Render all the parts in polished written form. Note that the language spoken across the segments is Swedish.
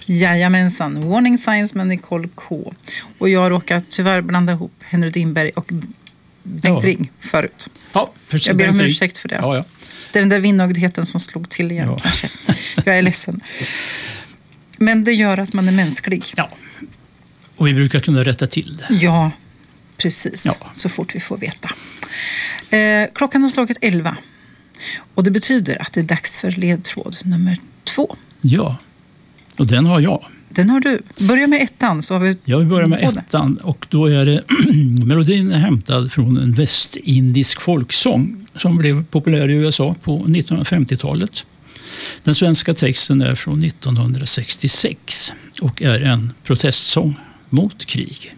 Jajamensan, Warning Signs med Nicole K. Och jag råkar tyvärr blanda ihop Henry Dimberg och Bengt Ring förut. Ja, jag ber om ursäkt för det. Ja. Det är den där vinnögdheten som slog till igen kanske. Jag är ledsen. Men det gör att man är mänsklig. Ja, och vi brukar kunna rätta till det. Ja, precis. Ja. Så fort vi får veta. Klockan har slagit 11. Och det betyder att det är dags för ledtråd nummer 2. Ja, och den har jag. Den har du. Börja med ettan så har vi... Jag vill börja med ettan och då är det melodin är hämtad från en västindisk folksång som blev populär i USA på 1950-talet. Den svenska texten är från 1966 och är en protestsång mot krig.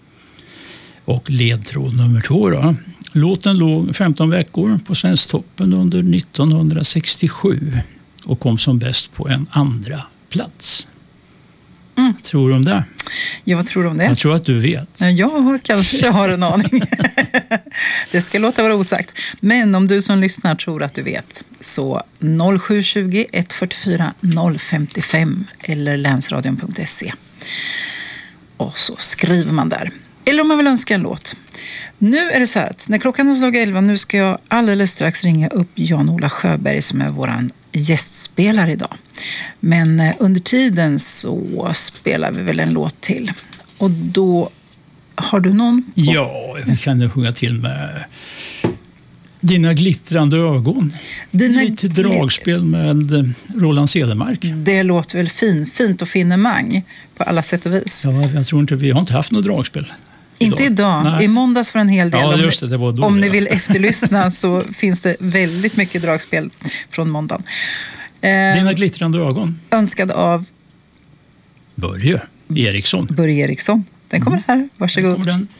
Och ledtråd nummer 2 då. Låten låg 15 veckor på Svensktoppen under 1967 och kom som bäst på en andra plats. Tror du om det? Ja, vad tror du om det? Jag tror att du vet. Ja, jag kanske har en aning. Det ska låta vara osagt. Men om du som lyssnar tror att du vet så 0720 144 055 eller länsradion.se. Och så skriver man där. Eller om man vill önska en låt. Nu är det så här att när klockan har slagit 11 nu ska jag alldeles strax ringa upp Jan-Ola Sjöberg som är våran gästspelare idag. Men under tiden så spelar vi väl en låt till. Och då har du någon? Ja, jag kan sjunga till med Dina glittrande ögon. Lite dragspel med Roland Cedermark. Det låter väl fint och finemang på alla sätt och vis. Ja, jag tror inte vi har inte haft något dragspel. Inte idag. Nej. I måndags var en hel del. Ja, just det var då, om ni vill efterlyssna så finns det väldigt mycket dragspel från måndagen. Dina glittrande ögon. Önskad av Börje Eriksson. Den kommer här. Varsågod.